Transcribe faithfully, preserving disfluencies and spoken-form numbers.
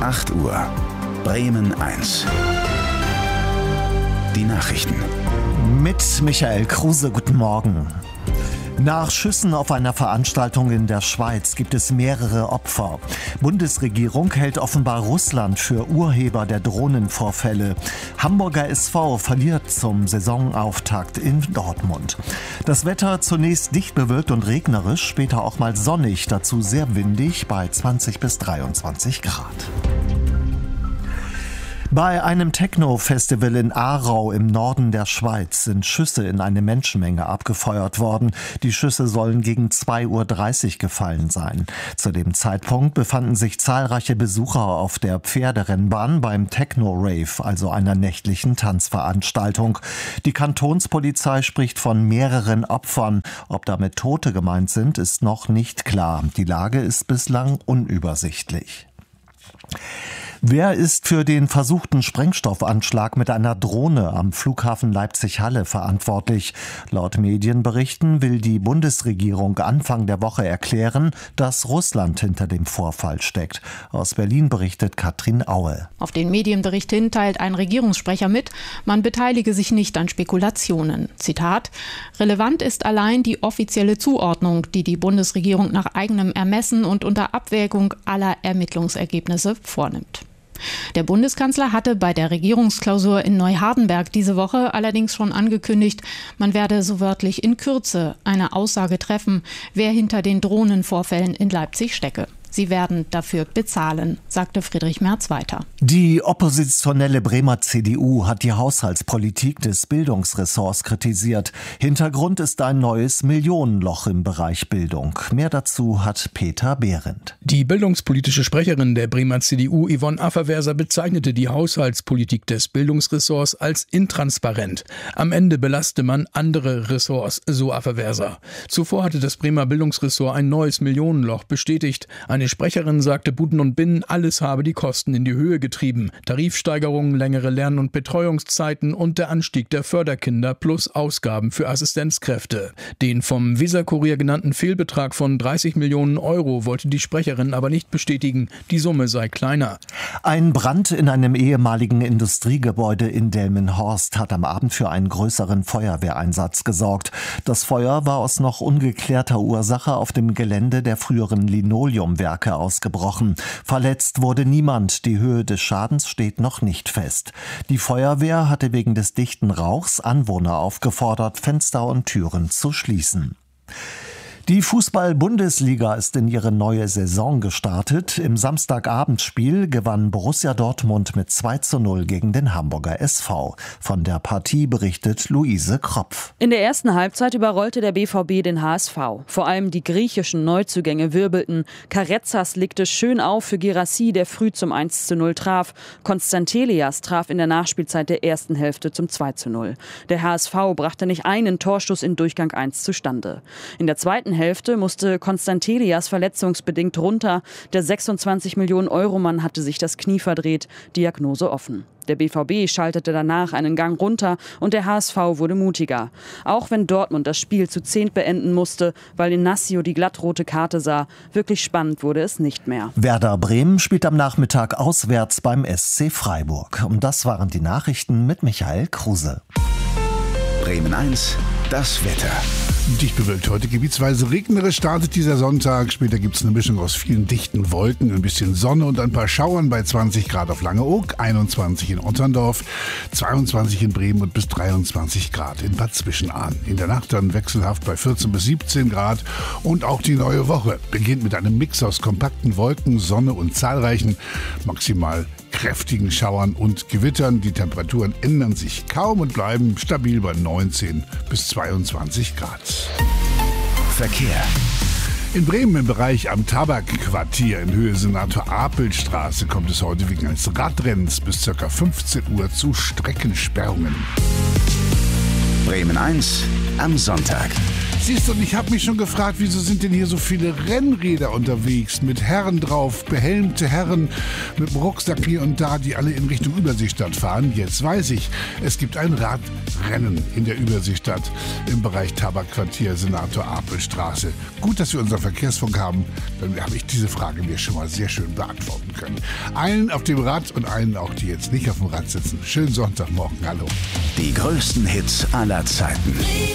acht Uhr. Bremen eins. Die Nachrichten. Mit Michael Kruse, guten Morgen. Nach Schüssen auf einer Veranstaltung in der Schweiz gibt es mehrere Opfer. Bundesregierung hält offenbar Russland für Urheber der Drohnenvorfälle. Hamburger S V verliert zum Saisonauftakt in Dortmund. Das Wetter zunächst dicht bewölkt und regnerisch, später auch mal sonnig, dazu sehr windig bei zwanzig bis dreiundzwanzig Grad. Bei einem Techno-Festival in Aarau im Norden der Schweiz sind Schüsse in eine Menschenmenge abgefeuert worden. Die Schüsse sollen gegen zwei Uhr dreißig gefallen sein. Zu dem Zeitpunkt befanden sich zahlreiche Besucher auf der Pferderennbahn beim Techno-Rave, also einer nächtlichen Tanzveranstaltung. Die Kantonspolizei spricht von mehreren Opfern. Ob damit Tote gemeint sind, ist noch nicht klar. Die Lage ist bislang unübersichtlich. Wer ist für den versuchten Sprengstoffanschlag mit einer Drohne am Flughafen Leipzig-Halle verantwortlich? Laut Medienberichten will die Bundesregierung Anfang der Woche erklären, dass Russland hinter dem Vorfall steckt. Aus Berlin berichtet Katrin Aue. Auf den Medienbericht hin teilt ein Regierungssprecher mit, man beteilige sich nicht an Spekulationen. Zitat: Relevant ist allein die offizielle Zuordnung, die die Bundesregierung nach eigenem Ermessen und unter Abwägung aller Ermittlungsergebnisse vornimmt. Der Bundeskanzler hatte bei der Regierungsklausur in Neuhardenberg diese Woche allerdings schon angekündigt, man werde so wörtlich in Kürze eine Aussage treffen, wer hinter den Drohnenvorfällen in Leipzig stecke. Sie werden dafür bezahlen, sagte Friedrich Merz weiter. Die oppositionelle Bremer C D U hat die Haushaltspolitik des Bildungsressorts kritisiert. Hintergrund ist ein neues Millionenloch im Bereich Bildung. Mehr dazu hat Peter Behrendt. Die bildungspolitische Sprecherin der Bremer C D U, Yvonne Afferwerser, bezeichnete die Haushaltspolitik des Bildungsressorts als intransparent. Am Ende belaste man andere Ressorts, so Afferwerser. Zuvor hatte das Bremer Bildungsressort ein neues Millionenloch bestätigt. Eine Sprecherin sagte, Buden und Binnen, alles habe die Kosten in die Höhe getrieben. Tarifsteigerungen, längere Lern- und Betreuungszeiten und der Anstieg der Förderkinder plus Ausgaben für Assistenzkräfte. Den vom Weser-Kurier genannten Fehlbetrag von dreißig Millionen Euro wollte die Sprecherin aber nicht bestätigen. Die Summe sei kleiner. Ein Brand in einem ehemaligen Industriegebäude in Delmenhorst hat am Abend für einen größeren Feuerwehreinsatz gesorgt. Das Feuer war aus noch ungeklärter Ursache auf dem Gelände der früheren Linoleumwerke ausgebrochen. Verletzt wurde niemand. Die Höhe des Schadens steht noch nicht fest. Die Feuerwehr hatte wegen des dichten Rauchs Anwohner aufgefordert, Fenster und Türen zu schließen. Die Fußball-Bundesliga ist in ihre neue Saison gestartet. Im Samstagabendspiel gewann Borussia Dortmund mit zwei zu null gegen den Hamburger S V. Von der Partie berichtet Luise Kropf. In der ersten Halbzeit überrollte der B V B den H S V. Vor allem die griechischen Neuzugänge wirbelten. Karezas legte schön auf für Girassi, der früh zum eins zu null traf. Konstantelias traf in der Nachspielzeit der ersten Hälfte zum zwei zu null. Der H S V brachte nicht einen Torschuss in Durchgang eins zustande. In der zweiten Hälfte musste Konstantelias verletzungsbedingt runter. Der sechsundzwanzig Millionen Euro Mann hatte sich das Knie verdreht, Diagnose offen. Der B V B schaltete danach einen Gang runter und der H S V wurde mutiger. Auch wenn Dortmund das Spiel zu zehnt beenden musste, weil Inacio die glattrote Karte sah, wirklich spannend wurde es nicht mehr. Werder Bremen spielt am Nachmittag auswärts beim S C Freiburg. Und das waren die Nachrichten mit Michael Kruse. Bremen eins, das Wetter. Dicht bewölkt heute, gebietsweise regnerisch startet dieser Sonntag. Später gibt es eine Mischung aus vielen dichten Wolken, ein bisschen Sonne und ein paar Schauern bei zwanzig Grad auf Langeoog, einundzwanzig in Otterndorf, zweiundzwanzig in Bremen und bis dreiundzwanzig Grad in Bad Zwischenahn. In der Nacht dann wechselhaft bei vierzehn bis siebzehn Grad und auch die neue Woche beginnt mit einem Mix aus kompakten Wolken, Sonne und zahlreichen, maximal kräftigen Schauern und Gewittern. Die Temperaturen ändern sich kaum und bleiben stabil bei neunzehn bis zweiundzwanzig Grad. Verkehr. In Bremen im Bereich am Tabakquartier in Höhe Senator-Apel-Straße kommt es heute wegen eines Radrennens bis ca. fünfzehn Uhr zu Streckensperrungen. Bremen eins am Sonntag. Siehst du, und ich habe mich schon gefragt, wieso sind denn hier so viele Rennräder unterwegs mit Herren drauf, behelmte Herren mit dem Rucksack hier und da, die alle in Richtung Überseestadt fahren. Jetzt weiß ich, es gibt ein Radrennen in der Überseestadt im Bereich Tabakquartier Senator-Apel-Straße. Gut, dass wir unseren Verkehrsfunk haben, dann habe ich diese Frage mir schon mal sehr schön beantworten können. Einen auf dem Rad und einen auch, die jetzt nicht auf dem Rad sitzen. Schönen Sonntagmorgen, hallo. Die größten Hits aller Zeiten.